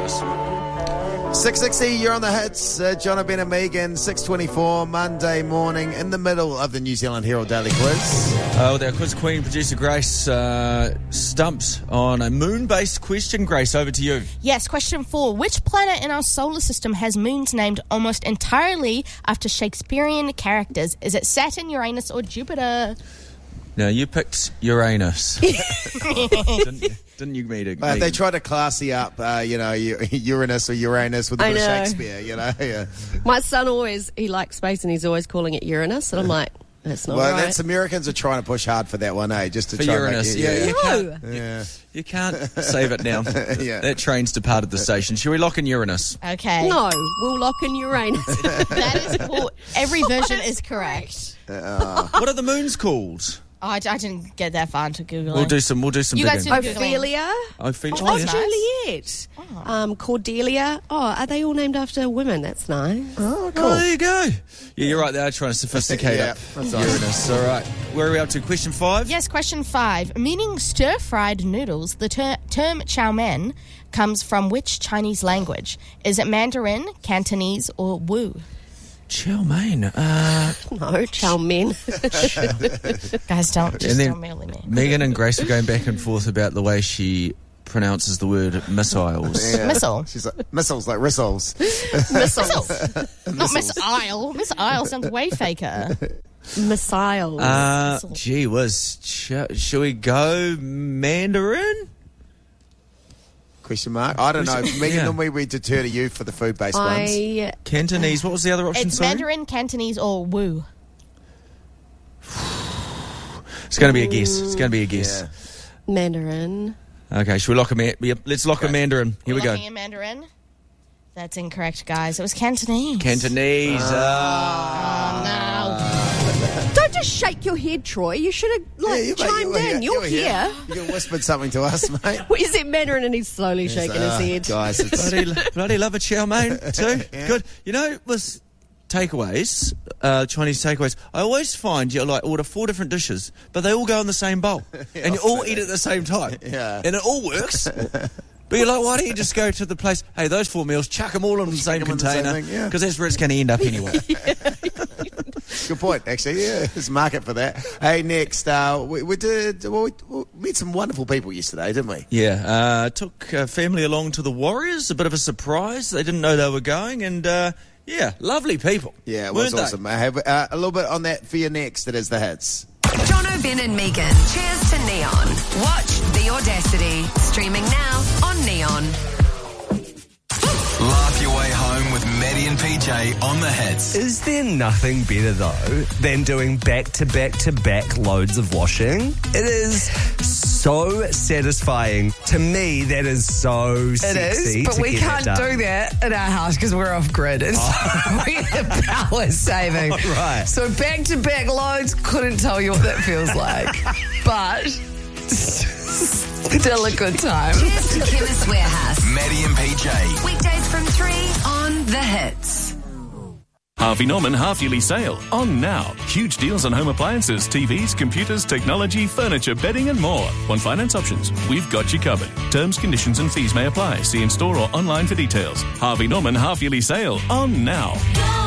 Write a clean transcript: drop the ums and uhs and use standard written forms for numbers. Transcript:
us. 6:60, you're on the hits. John Ben and Megan, 6:24, Monday morning, in the middle of the New Zealand Herald Daily Quiz. With our quiz queen, producer Grace, stumped on a moon-based question. Grace, over to you. Yes, question 4. Which planet in our solar system has moons named almost entirely after Shakespearean characters? Is it Saturn, Uranus, or Jupiter? Now, you picked Uranus. Didn't you, Megan? They try to classy up, Uranus or Uranus with a bit of Shakespeare, Yeah. My son he likes space and he's always calling it Uranus, and I'm like, that's not right. That's Americans are trying to push hard for that one, just to for try Uranus. You can't save it now. Yeah. That train's departed the station. Shall we lock in Uranus? Okay. No, we'll lock in Uranus. That is cool. Every version is correct. What are the moons called? Oh, I didn't get that far into Googling. We'll do some You guys digging. do Ophelia. Nice. Juliet. Cordelia. Oh, are they all named after women? That's nice. Oh, cool. Oh, there you go. Yeah, you're right. They are trying to sophisticate up that's Uranus. All right. Where are we up to? Question 5? Yes, question 5. Meaning stir-fried noodles, the term chow mein comes from which Chinese language? Is it Mandarin, Cantonese, or Wu? Chow mein. No, chow mein. Guys, don't merely me. Megan and Grace are going back and forth about the way she pronounces the word missiles. Yeah. Missile. She's like, missiles, like rissoles. Missiles. Not missile. Missile sounds way faker. Missiles. Gee whiz. Shall we go Mandarin? Question mark? I don't know. Megan, normally we deter to you for the food-based ones. Cantonese. What was the other option? It's Mandarin, Cantonese, or Wu. It's going to be a guess. Yeah. Mandarin. Okay, should we lock let's lock a Mandarin. Here we go. Locking in Mandarin. That's incorrect, guys. It was Cantonese. Cantonese. Oh, no. Don't just shake your head, Troy. You should have chimed in. You're here. You could have whispered something to us, mate. Well, you said Mandarin and he's slowly shaking his head. Guys, it's... bloody love a chow mein too. Yeah. Good. You know, with takeaways, Chinese takeaways, I always find you order 4 different dishes, but they all go in the same bowl, and you all eat at the same time, and it all works. But you're like, why don't you just go to the place, hey, those 4 meals, chuck them all in the same container, because that's where it's going to end up anyway. Good point, actually. Yeah, there's a market for that. Hey, next, we met some wonderful people yesterday, didn't we? Yeah, took family along to the Warriors, a bit of a surprise. They didn't know they were going, and yeah, lovely people. Yeah, it was awesome. I have a little bit on that for you next. That is the hits. John Ben and Megan. Cheers to Neon. Watch The Audacity. Streaming now on Neon. Laugh your way home with Maddie and PJ on the hits. Is there nothing better, though, than doing back-to-back-to-back loads of washing? It is so satisfying. To me, that is so sexy. It is, but we can't do that in our house because we're off-grid. And so we're power saving. Oh, right. So back-to-back loads, couldn't tell you what that feels like. But... still a good time. Cheers to Chemist Warehouse. Maddie and PJ. Weekdays from 3 on The Hits. Harvey Norman half-yearly sale on now. Huge deals on home appliances, TVs, computers, technology, furniture, bedding and more. On finance options, we've got you covered. Terms, conditions and fees may apply. See in store or online for details. Harvey Norman half-yearly sale on now.